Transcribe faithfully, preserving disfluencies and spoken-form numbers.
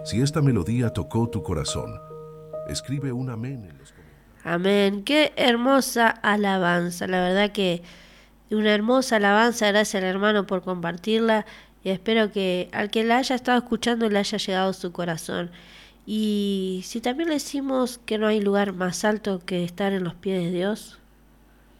Si esta melodía tocó tu corazón, escribe un amén en los comentarios. Amén. Qué hermosa alabanza. La verdad que una hermosa alabanza. Gracias al hermano por compartirla. Y espero que al que la haya estado escuchando le haya llegado a su corazón. Y si también le decimos que no hay lugar más alto que estar en los pies de Dios.